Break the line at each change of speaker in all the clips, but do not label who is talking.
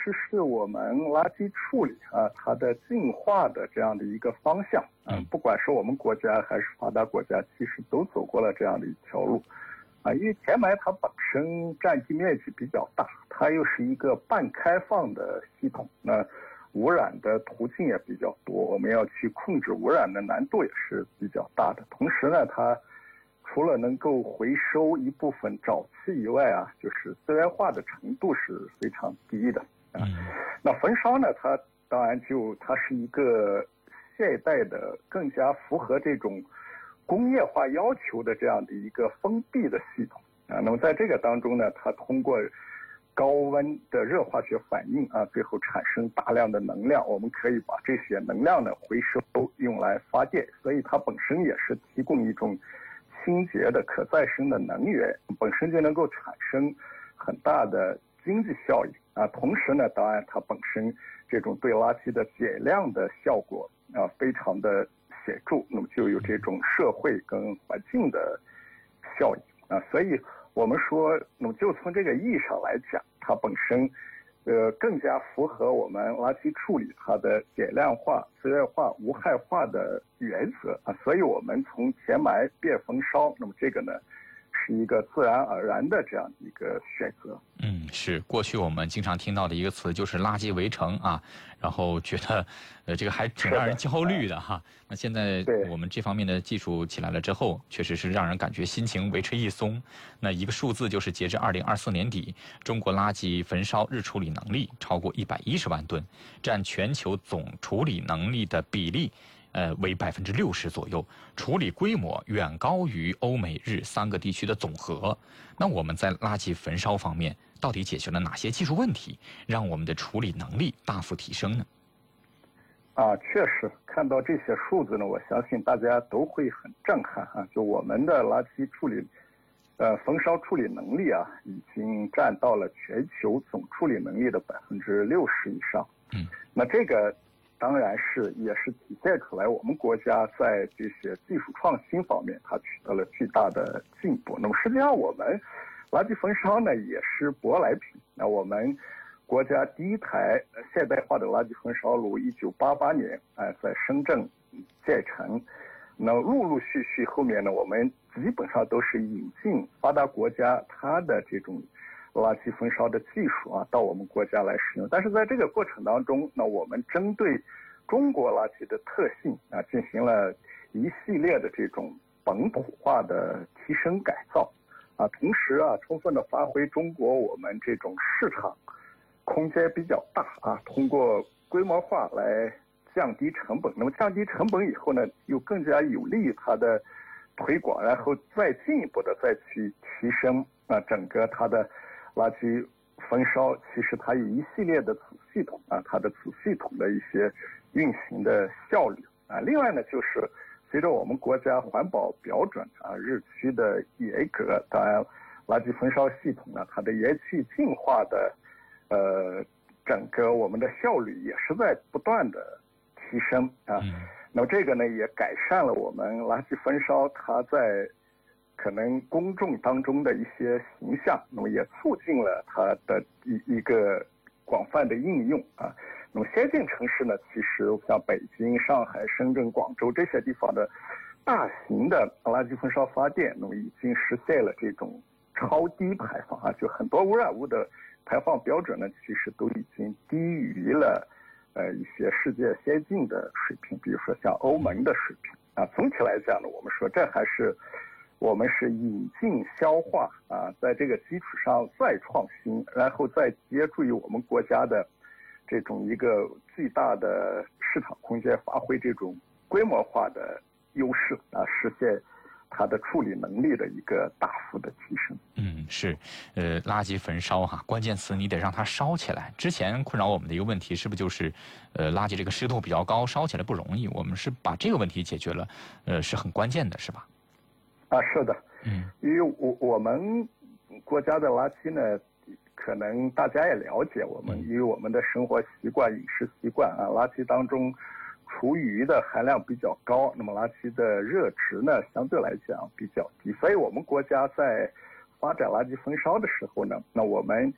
实是我们垃圾处理它的进化的这样的一个方向。不管是我们国家还是发达国家，其实都走过了这样的一条路。因为填埋它本身占地面积比较大，它又是一个半开放的系统，那污染的途径也比较多，我们要去控制污染的难度也是比较大的。同时呢，它除了能够回收一部分沼气以外就是资源化的程度是非常低的。那焚烧呢，它当然它是一个现代的更加符合这种工业化要求的这样的一个封闭的系统那么在这个当中呢，它通过高温的热化学反应最后产生大量的能量，我们可以把这些能量呢回收用来发电，所以它本身也是提供一种清洁的可再生的能源，本身就能够产生很大的经济效益同时呢，当然它本身这种对垃圾的减量的效果非常的显著，那么就有这种社会跟环境的效益所以我们说，那么就从这个意义上来讲，它本身更加符合我们垃圾处理它的减量化、资源化、无害化的原则所以我们从填埋变焚烧，那么这个呢是一个自然而然的这样一个选择。
是过去我们经常听到的一个词就是垃圾围城然后觉得这个还挺让人焦虑的那现在我们这方面的技术起来了之后，确实是让人感觉心情为之一松。那一个数字就是截至2024年底，中国垃圾焚烧日处理能力超过110万吨，占全球总处理能力的比例为60%左右，处理规模远高于欧美日3个地区的总和。那我们在垃圾焚烧方面到底解决了哪些技术问题，让我们的处理能力大幅提升呢？
确实看到这些数字呢，我相信大家都会很震撼就我们的垃圾处理焚烧处理能力已经占到了全球总处理能力的60%以上。那这个当然也是体现出来我们国家在这些技术创新方面它取得了巨大的进步。那么实际上我们垃圾焚烧呢也是舶来品，那我们国家第一台现代化的垃圾焚烧炉1988年在深圳建成，那陆陆续续后面呢，我们基本上都是引进发达国家它的这种垃圾焚烧的技术到我们国家来使用。但是在这个过程当中，那我们针对中国垃圾的特性进行了一系列的这种本土化的提升改造同时充分的发挥中国我们这种市场空间比较大通过规模化来降低成本。那么降低成本以后呢，又更加有利于它的推广，然后再进一步的再去提升整个它的垃圾焚烧，其实它有一系列的子系统它的子系统的一些运行的效率另外呢，就是随着我们国家环保标准日趋的严格，当然垃圾焚烧系统呢，它的延续进化的整个我们的效率也是在不断的提升那么这个呢也改善了我们垃圾焚烧它在可能公众当中的一些形象，那么也促进了它的一个广泛的应用那么先进城市呢，其实像北京、上海、深圳、广州这些地方的大型的垃圾焚烧发电，那么已经实现了这种超低排放就很多污染物的排放标准呢，其实都已经低于了一些世界先进的水平，比如说像欧盟的水平总体来讲呢，我们说这还是我们是引进消化在这个基础上再创新，然后再借助于我们国家的这种一个巨大的市场空间，发挥这种规模化的优势实现它的处理能力的一个大幅的提升。
是垃圾焚烧关键词你得让它烧起来。之前困扰我们的一个问题是不是就是垃圾这个湿度比较高，烧起来不容易，我们是把这个问题解决了是很关键的，是吧？
是的因为我们国家的垃圾呢，可能大家也了解，我们因为我们的生活习惯、饮食习惯垃圾当中厨余的含量比较高，那么垃圾的热值呢相对来讲比较低，所以我们国家在发展垃圾焚烧的时候呢，那我们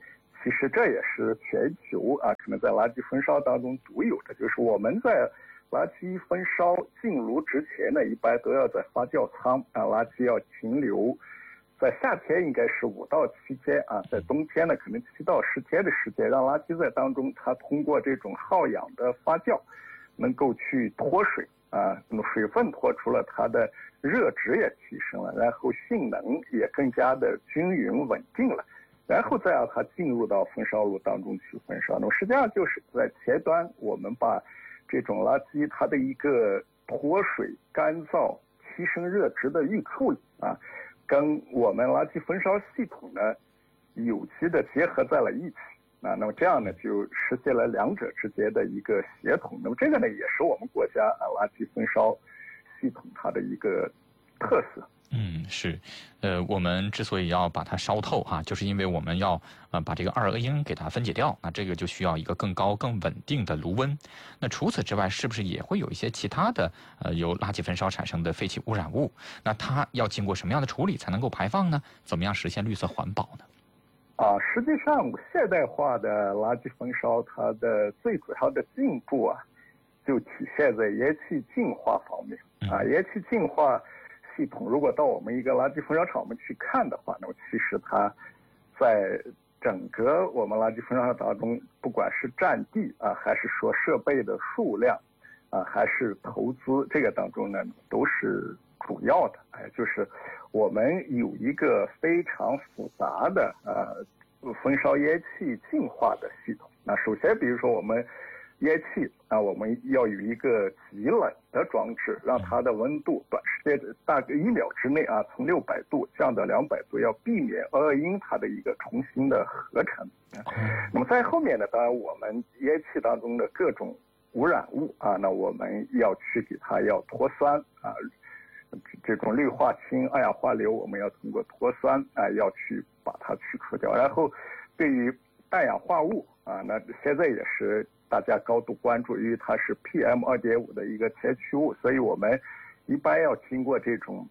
其实这也是全球啊，可能在垃圾焚烧当中独有的，就是我们在垃圾焚烧进炉之前呢，一般都要在发酵舱啊，垃圾要停留。在夏天应该是5到7天啊，在冬天呢可能7到10天的时间，让垃圾在当中它通过这种耗氧的发酵，能够去脱水啊，那么水分脱出了，它的热值也提升了，然后性能也更加的均匀稳定了，然后再让它进入到焚烧炉当中去焚烧。那么实际上就是在前端我们把这种垃圾它的一个脱水、干燥、提升热值的预处理啊，跟我们垃圾焚烧系统呢有机的结合在了一起啊，那么这样呢就实现了两者之间的一个协同。那么这个呢也是我们国家垃圾焚烧系统它的一个特色。
是，我们之所以要把它烧透哈，就是因为我们要把这个二恶英给它分解掉，那这个就需要一个更高、更稳定的炉温。那除此之外，是不是也会有一些其他的由垃圾焚烧产生的废气污染物？那它要经过什么样的处理才能够排放呢？怎么样实现绿色环保呢？
实际上现代化的垃圾焚烧它的最主要的进步就体现在烟气净化方面烟气净化系统，如果到我们一个垃圾焚烧厂我们去看的话，那么其实它在整个我们垃圾焚烧当中，不管是占地还是说设备的数量还是投资，这个当中呢都是主要的。就是我们有一个非常复杂的焚烧烟气净化的系统。那首先比如说我们烟气我们要有一个极冷的装置，让它的温度短时间大概1秒之内从600度降到200度，要避免恶英它的一个重新的合成。那么在后面呢，当然我们烟气当中的各种污染物那我们要去给它要脱酸这种氯化氢、二氧化硫，我们要通过脱酸要去把它去除掉。然后对于氮氧化物那现在也是大家高度关注，因为它是 PM2.5 的一个前驱物，所以我们一般要经过这种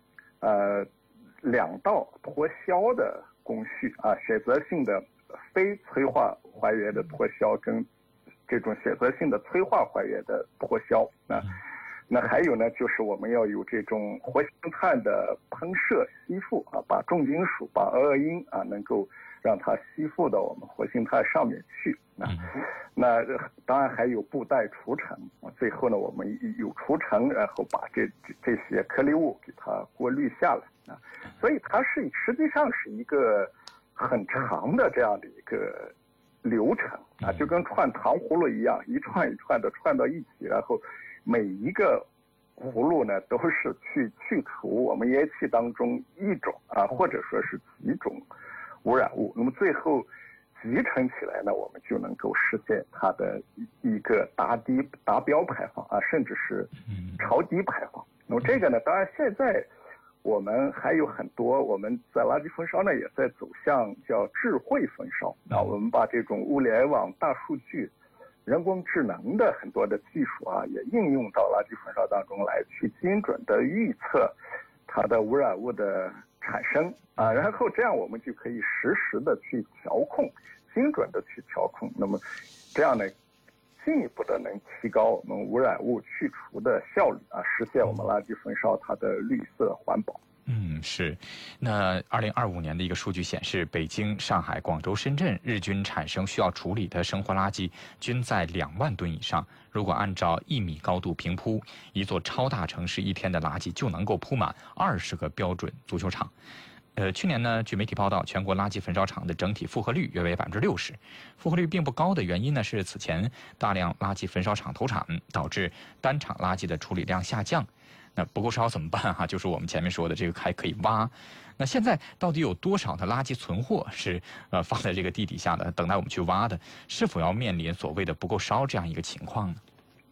2道脱硝的工序选择性的非催化还原的脱硝跟这种选择性的催化还原的脱硝那还有呢，就是我们要有这种活性炭的喷射吸附把重金属、把恶英能够让它吸附到我们活性炭上面去。那当然还有布袋除尘，最后呢我们有除尘，然后把这些颗粒物给它过滤下来所以它实际上是一个很长的这样的一个流程就跟串糖葫芦一样，一串一串的串到一起，然后每一个葫芦呢都是去除我们烟气当中一种或者说是几种污染物，那么最后集成起来呢，我们就能够实现它的一个达标排放甚至是超低排放。那么这个呢，当然现在我们还有很多，我们在垃圾焚烧呢也在走向叫智慧焚烧我们把这种物联网、大数据、人工智能的很多的技术也应用到垃圾焚烧当中来，去精准的预测它的污染物的产生然后这样我们就可以实时的去调控，精准的去调控，那么这样呢进一步的能提高我们污染物去除的效率实现我们垃圾焚烧它的绿色环保。
是。那2025年的一个数据显示，北京、上海、广州、深圳日均产生需要处理的生活垃圾均在2万吨以上。如果按照1米高度平铺，一座超大城市1天的垃圾就能够铺满20个标准足球场。去年呢，据媒体报道，全国垃圾焚烧厂的整体负荷率约为60%。负荷率并不高的原因呢，是此前大量垃圾焚烧厂投产，导致单场垃圾的处理量下降。那不够烧怎么办就是我们前面说的这个还可以挖。那现在到底有多少的垃圾存货是放在这个地底下的，等待我们去挖的？是否要面临所谓的不够烧这样一个情况呢？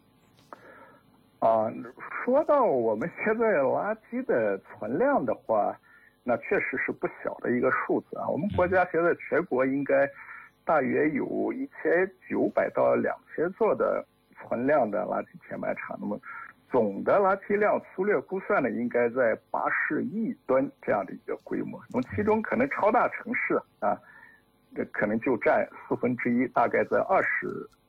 说到我们现在垃圾的存量的话，那确实是不小的一个数字我们国家现在全国应该大约有1900到2000座的存量的垃圾填埋场，那么总的垃圾量粗略估算呢，应该在80亿吨这样的一个规模。那么其中可能超大城市可能就占1/4，大概在